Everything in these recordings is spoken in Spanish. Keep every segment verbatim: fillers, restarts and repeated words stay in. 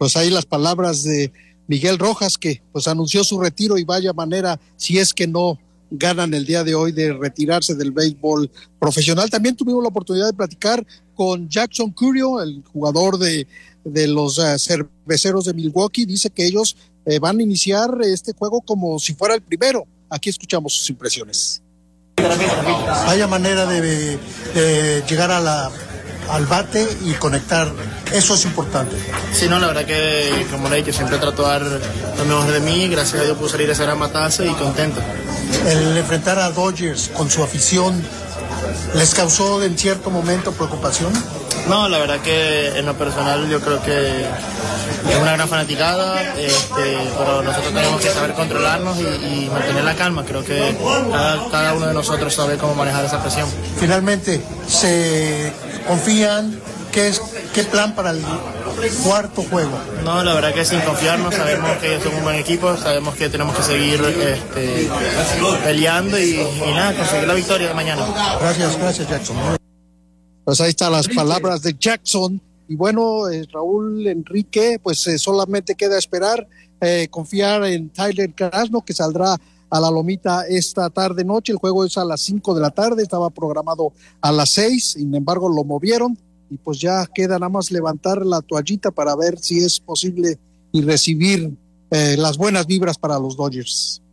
pues ahí las palabras de Miguel Rojas, que pues anunció su retiro, y vaya manera, si es que no ganan el día de hoy, de retirarse del béisbol profesional. También tuvimos la oportunidad de platicar con Jackson Curio, el jugador de, de los uh, cerveceros de Milwaukee. Dice que ellos eh, van a iniciar este juego como si fuera el primero. Aquí escuchamos sus impresiones. Vaya manera de, de llegar a la, al bate y conectar, eso es importante. Sí, no, la verdad que como le he dicho, siempre trato de dar lo mejor de mí. Gracias a Dios pude salir a hacer a matazo y contento. El enfrentar a Dodgers con su afición, ¿les causó en cierto momento preocupación? No, la verdad que en lo personal yo creo que es una gran fanaticada, este, pero nosotros tenemos que saber controlarnos y, y mantener la calma. Creo que cada, cada uno de nosotros sabe cómo manejar esa presión. Finalmente, ¿se confían? ¿Qué es, qué plan para el cuarto juego? No, la verdad que sin confiarnos, sabemos que ellos son un buen equipo, sabemos que tenemos que seguir este, peleando y, y nada, conseguir la victoria de mañana. Gracias, gracias Jackson. Pues ahí están las palabras de Jackson. Y bueno, eh, Raúl, Enrique, pues eh, solamente queda esperar, eh, confiar en Tyler Krasno, que saldrá a la lomita esta tarde noche. El juego es a las cinco de la tarde, estaba programado a las seis, sin embargo lo movieron, y pues ya queda nada más levantar la toallita para ver si es posible y recibir eh, las buenas vibras para los Dodgers.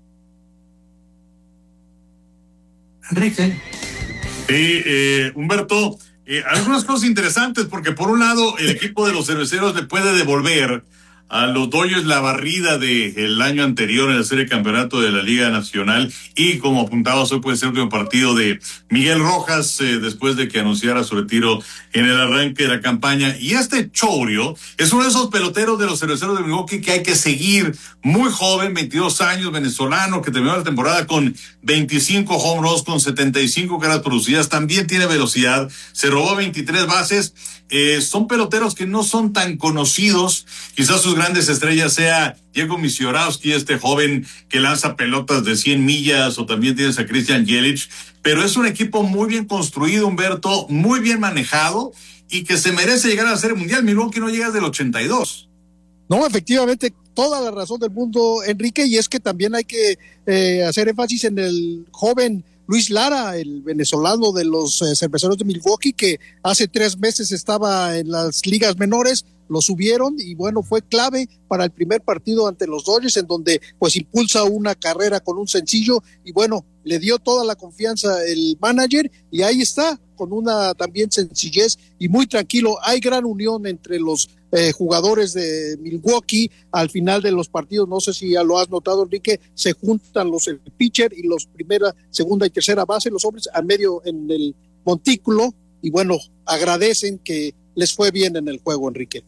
Enrique. Sí, eh, Humberto, eh, algunas cosas interesantes, porque por un lado el equipo de los cerveceros le puede devolver a los Dodgers la barrida del año anterior en la serie de campeonato de la Liga Nacional, y como apuntabas, hoy puede ser el último partido de Miguel Rojas eh, después de que anunciara su retiro en el arranque de la campaña. Y este Chourio es uno de esos peloteros de los cerveceros de Milwaukee que hay que seguir, muy joven, veintidós años, venezolano, que terminó la temporada con veinticinco home runs, con setenta y cinco carreras producidas, también tiene velocidad, se robó veintitrés bases. Eh, son peloteros que no son tan conocidos, quizás sus grandes estrellas sea Diego Misiorowski, este joven que lanza pelotas de cien millas, o también tienes a Christian Yelich, pero es un equipo muy bien construido, Humberto, muy bien manejado, y que se merece llegar a la Serie Mundial. Milwaukee no llega desde el ochenta y dos. No, efectivamente, toda la razón del mundo, Enrique, y es que también hay que eh, hacer énfasis en el joven Luis Lara, el venezolano de los eh, cerveceros de Milwaukee, que hace tres meses estaba en las ligas menores, lo subieron y bueno, fue clave para el primer partido ante los Dodgers, en donde pues impulsa una carrera con un sencillo, y bueno, le dio toda la confianza el manager, y ahí está, con una también sencillez y muy tranquilo. Hay gran unión entre los eh, jugadores de Milwaukee al final de los partidos. No sé si ya lo has notado, Enrique, se juntan los el pitcher y los primera, segunda y tercera base, los hombres al medio en el montículo, y bueno, agradecen que les fue bien en el juego, Enrique.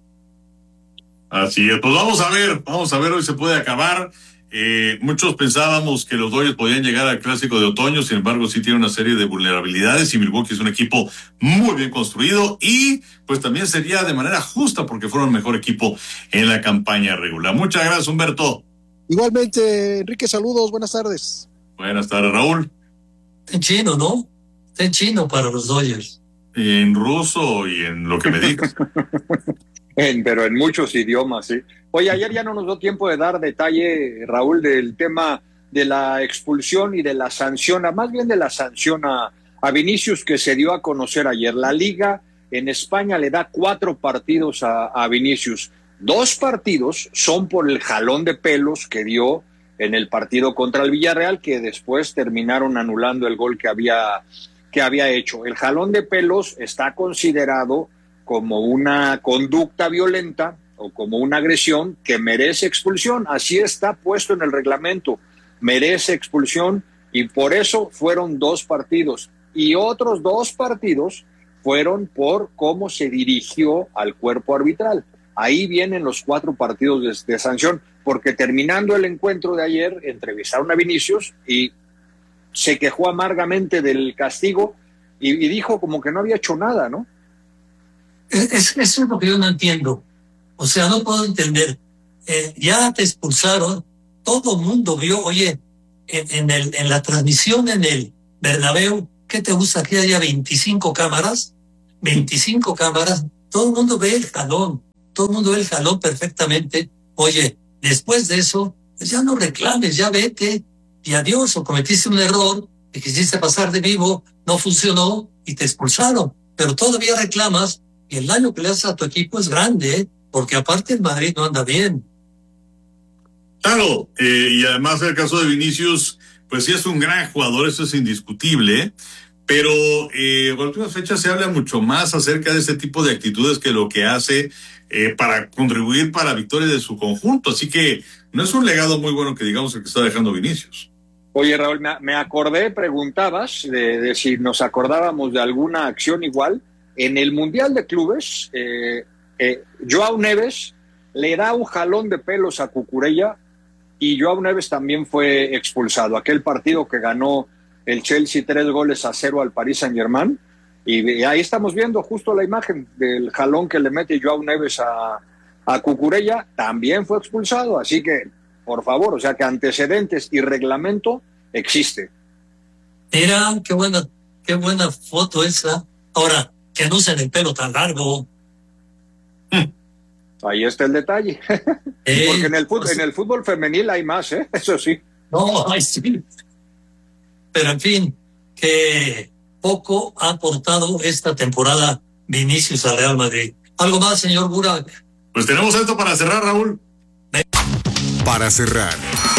Así es, pues vamos a ver, vamos a ver, hoy se puede acabar. Eh, muchos pensábamos que los Dodgers podían llegar al Clásico de Otoño, sin embargo sí tiene una serie de vulnerabilidades, y Milwaukee es un equipo muy bien construido, y pues también sería de manera justa porque fueron el mejor equipo en la campaña regular. Muchas gracias, Humberto. Igualmente, Enrique, saludos, buenas tardes. Buenas tardes, Raúl. En chino, ¿no? Está en chino para los Dodgers. En ruso y en lo que me digas. En, pero en muchos idiomas, sí. Oye, ayer ya no nos dio tiempo de dar detalle, Raúl, del tema de la expulsión y de la sanción, a, más bien de la sanción a, a Vinicius, que se dio a conocer ayer. La Liga en España le da cuatro partidos a, a Vinicius. Dos partidos son por el jalón de pelos que dio en el partido contra el Villarreal, que después terminaron anulando el gol que había, que había hecho. El jalón de pelos está considerado como una conducta violenta o como una agresión que merece expulsión. Así está puesto en el reglamento, merece expulsión, y por eso fueron dos partidos. Y otros dos partidos fueron por cómo se dirigió al cuerpo arbitral. Ahí vienen los cuatro partidos de, de sanción, porque terminando el encuentro de ayer, entrevistaron a Vinicius y se quejó amargamente del castigo y, y dijo como que no había hecho nada, ¿no? Es, eso es lo que yo no entiendo. O sea, no puedo entender. Eh, ya te expulsaron, todo el mundo vio, oye, en, en, el, en la transmisión en el Bernabéu, ¿qué te gusta que haya veinticinco cámaras? veinticinco cámaras, todo el mundo ve el jalón. todo el mundo ve el jalón perfectamente. Oye, después de eso, pues ya no reclames, ya vete y adiós, o cometiste un error, te quisiste pasar de vivo, no funcionó y te expulsaron, pero todavía reclamas y el daño que le haces a tu equipo es grande, ¿eh? Porque aparte el Madrid no anda bien. Claro, eh, y además el caso de Vinicius, pues sí es un gran jugador, eso es indiscutible, pero eh, en últimas fechas se habla mucho más acerca de este tipo de actitudes que lo que hace eh, para contribuir para la victoria de su conjunto, así que no es un legado muy bueno que digamos el que está dejando Vinicius. Oye, Raúl, me, me acordé, preguntabas de, de si nos acordábamos de alguna acción igual. En el Mundial de Clubes, eh, eh, Joao Neves le da un jalón de pelos a Cucurella y Joao Neves también fue expulsado. Aquel partido que ganó el Chelsea tres goles a cero al Paris Saint-Germain. Y ahí estamos viendo justo la imagen del jalón que le mete Joao Neves a, a Cucurella. También fue expulsado. Así que, por favor, o sea que antecedentes y reglamento existe. Mira, qué buena, qué buena foto esa. Ahora, que no usen el pelo tan largo. Ahí está el detalle. Eh, Porque en el, fútbol, pues, en el fútbol femenil hay más, ¿eh? Eso sí. No, ay, sí. Pero en fin, que poco ha aportado esta temporada Vinicius al Real Madrid. ¿Algo más, señor Burak? Pues tenemos esto para cerrar, Raúl. Para cerrar,